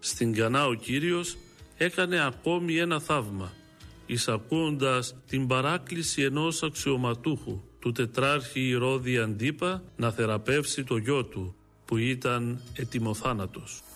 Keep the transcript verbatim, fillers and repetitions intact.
Στην Κανά ο Κύριος έκανε ακόμη ένα θαύμα, εισακούοντας την παράκληση ενός αξιωματούχου του τετράρχη Ηρώδη Αντίπα να θεραπεύσει το γιο του που ήταν ετοιμοθάνατος.